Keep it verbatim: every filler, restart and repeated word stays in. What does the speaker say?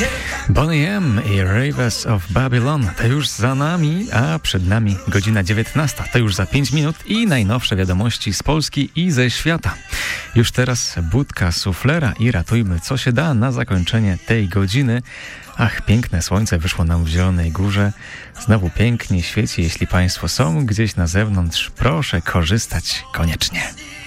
Boney M. i Ravers of Babylon to już za nami, a przed nami godzina dziewiętnasta, to już za pięć minut i najnowsze wiadomości z Polski i ze świata. Już teraz budka suflera i ratujmy co się da na zakończenie tej godziny. Ach, piękne słońce wyszło nam w Zielonej Górze. Znowu pięknie świeci. Jeśli Państwo są gdzieś na zewnątrz, proszę korzystać koniecznie.